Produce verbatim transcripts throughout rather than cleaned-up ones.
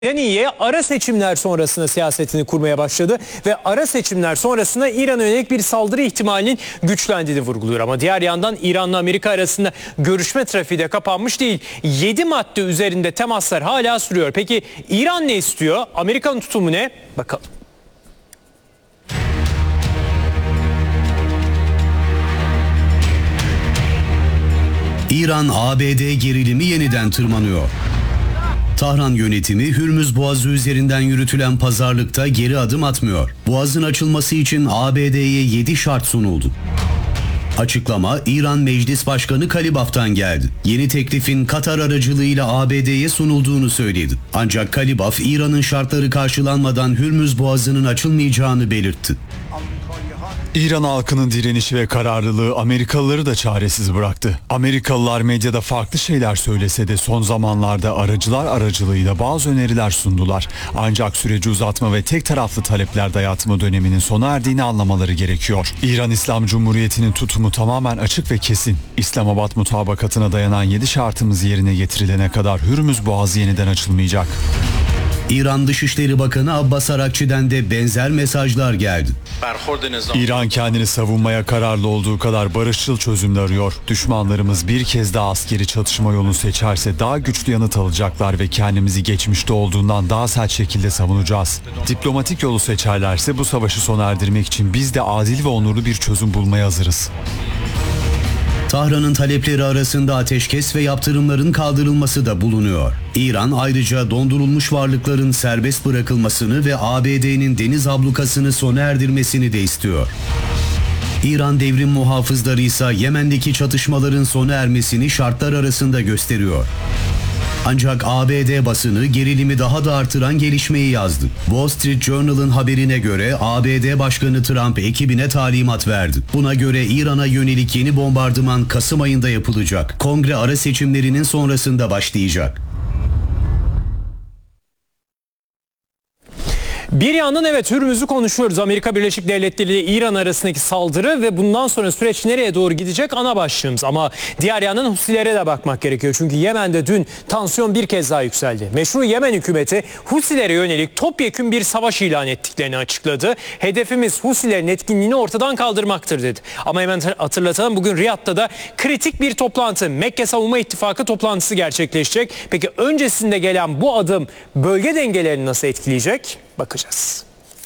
İran'ı ara seçimler sonrasında siyasetini kurmaya başladı ve ara seçimler sonrasında İran'a yönelik bir saldırı ihtimalinin güçlendiğini vurguluyor. Ama diğer yandan İran'la Amerika arasında görüşme trafiği de kapanmış değil. yedi madde üzerinde temaslar hala sürüyor. Peki İran ne istiyor? Amerika'nın tutumu ne? Bakalım. İran-A B D gerilimi yeniden tırmanıyor. Tahran yönetimi Hürmüz Boğazı üzerinden yürütülen pazarlıkta geri adım atmıyor. Boğazın açılması için A B D'ye yedi şart sunuldu. Açıklama İran Meclis Başkanı Kalibaf'tan geldi. Yeni teklifin Katar aracılığıyla A B D'ye sunulduğunu söyledi. Ancak Kalibaf İran'ın şartları karşılanmadan Hürmüz Boğazı'nın açılmayacağını belirtti. İran halkının direnişi ve kararlılığı Amerikalıları da çaresiz bıraktı. Amerikalılar medyada farklı şeyler söylese de son zamanlarda aracılar aracılığıyla bazı öneriler sundular. Ancak süreci uzatma ve tek taraflı talepler dayatma döneminin sona erdiğini anlamaları gerekiyor. İran İslam Cumhuriyeti'nin tutumu tamamen açık ve kesin. İslamabad mutabakatına dayanan yedi şartımız yerine getirilene kadar Hürmüz Boğazı yeniden açılmayacak. İran Dışişleri Bakanı Abbas Arakçi'den de benzer mesajlar geldi. İran kendini savunmaya kararlı olduğu kadar barışçıl çözümler arıyor. Düşmanlarımız bir kez daha askeri çatışma yolunu seçerse daha güçlü yanıt alacaklar ve kendimizi geçmişte olduğundan daha sert şekilde savunacağız. Diplomatik yolu seçerlerse bu savaşı sona erdirmek için biz de adil ve onurlu bir çözüm bulmaya hazırız. Tahran'ın talepleri arasında ateşkes ve yaptırımların kaldırılması da bulunuyor. İran ayrıca dondurulmuş varlıkların serbest bırakılmasını ve A B D'nin deniz ablukasını sona erdirmesini de istiyor. İran devrim muhafızları ise Yemen'deki çatışmaların sona ermesini şartlar arasında gösteriyor. Ancak A B D basını gerilimi daha da artıran gelişmeyi yazdı. Wall Street Journal'ın haberine göre A B D Başkanı Trump ekibine talimat verdi. Buna göre İran'a yönelik yeni bombardıman Kasım ayında yapılacak. Kongre ara seçimlerinin sonrasında başlayacak. Bir yandan evet Hürmüz'ü konuşuyoruz. Amerika Birleşik Devletleri ile İran arasındaki saldırı ve bundan sonra süreç nereye doğru gidecek ana başlığımız. Ama diğer yandan Husilere de bakmak gerekiyor. Çünkü Yemen'de dün tansiyon bir kez daha yükseldi. Meşru Yemen hükümeti Husilere yönelik topyekün bir savaş ilan ettiklerini açıkladı. Hedefimiz Husilerin etkinliğini ortadan kaldırmaktır dedi. Ama hemen hatırlatalım, bugün Riyad'da da kritik bir toplantı, Mekke Savunma İttifakı toplantısı gerçekleşecek. Peki öncesinde gelen bu adım bölge dengelerini nasıl etkileyecek? Bakacağız.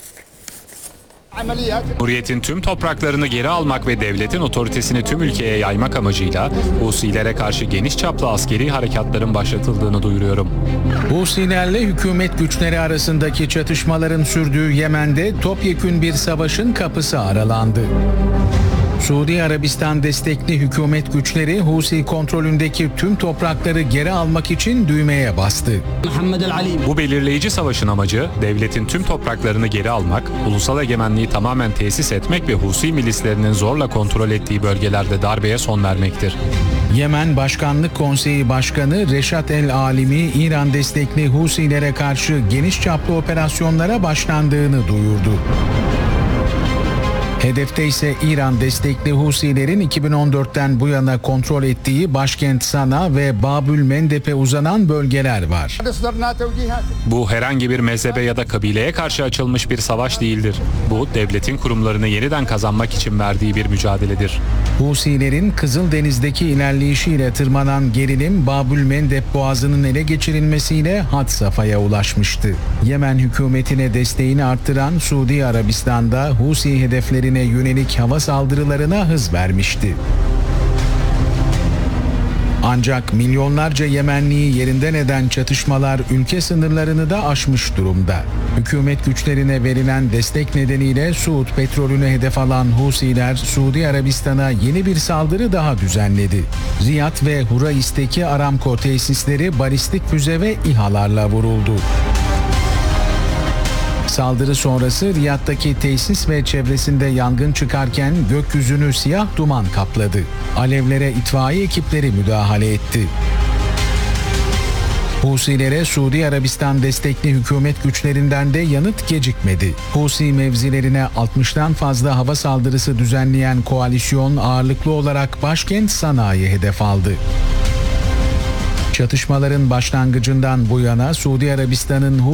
Cumhuriyetin tüm topraklarını geri almak ve devletin otoritesini tüm ülkeye yaymak amacıyla Husilere karşı geniş çaplı askeri harekatların başlatıldığını duyuruyorum. Husilerle hükümet güçleri arasındaki çatışmaların sürdüğü Yemen'de topyekün bir savaşın kapısı aralandı. Suudi Arabistan destekli hükümet güçleri Husi kontrolündeki tüm toprakları geri almak için düğmeye bastı. Bu belirleyici savaşın amacı devletin tüm topraklarını geri almak, ulusal egemenliği tamamen tesis etmek ve Husi milislerinin zorla kontrol ettiği bölgelerde darbeye son vermektir. Yemen Başkanlık Konseyi Başkanı Reşat El Alimi, İran destekli Husilere karşı geniş çaplı operasyonlara başlandığını duyurdu. Hedefte ise İran destekli Husilerin iki bin on dörtten bu yana kontrol ettiği başkent Sana ve Babül Mendeb'e uzanan bölgeler var. Bu herhangi bir mezhebe ya da kabileye karşı açılmış bir savaş değildir. Bu devletin kurumlarını yeniden kazanmak için verdiği bir mücadeledir. Husilerin Kızıldeniz'deki ilerleyişiyle tırmanan gerilim Babül Mendeb Boğazı'nın ele geçirilmesiyle had safhaya ulaşmıştı. Yemen hükümetine desteğini arttıran Suudi Arabistan'da Husi hedeflerine yönelik hava saldırılarına hız vermişti. Ancak milyonlarca Yemenliyi yerinden eden çatışmalar ülke sınırlarını da aşmış durumda. Hükümet güçlerine verilen destek nedeniyle Suud petrolünü hedef alan Husiler, Suudi Arabistan'a yeni bir saldırı daha düzenledi. Riyad ve Hurais'teki Aramco tesisleri balistik füze ve İHA'larla vuruldu. Saldırı sonrası Riyad'daki tesis ve çevresinde yangın çıkarken gökyüzünü siyah duman kapladı. Alevlere itfaiye ekipleri müdahale etti. Husilere Suudi Arabistan destekli hükümet güçlerinden de yanıt gecikmedi. Husi mevzilerine altmıştan fazla hava saldırısı düzenleyen koalisyon ağırlıklı olarak başkent Sana'yı hedef aldı. Çatışmaların başlangıcından bu yana Suudi Arabistan'ın